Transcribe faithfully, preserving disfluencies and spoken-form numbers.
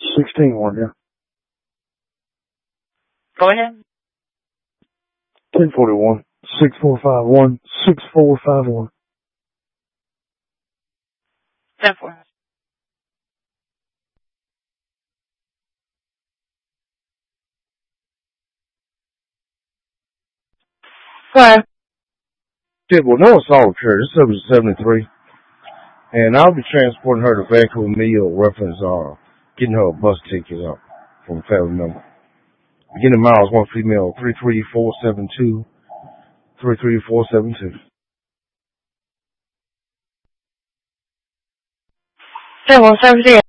sixteen one here. Go ahead. ten forty-one, six four five one, six four five one. ten four. Go ahead. Yeah, well, no assault occurred. This service is seventy-three. And I'll be transporting her to Vancouver Mill, reference, uh, getting her a bus ticket up from a family member. Beginning miles, one female, three three four seven two, three three four seven two. ten one, service here.